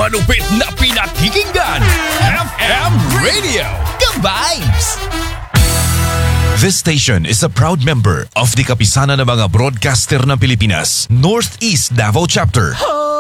malupit na pinakikinggan. FM Radio, The Vibes! This station is a proud member of the Kapisanan ng mga Broadcaster ng Pilipinas, Northeast Davao Chapter.